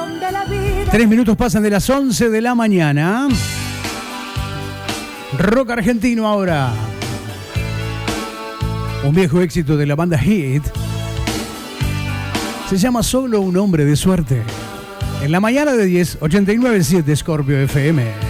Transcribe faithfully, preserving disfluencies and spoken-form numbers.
de la vida. Tres minutos pasan de las once de la mañana. Rock argentino ahora. Un viejo éxito de la banda Hit. Se llama Solo un hombre de suerte. En la mañana de diez, ochenta y nueve punto siete Scorpio F M.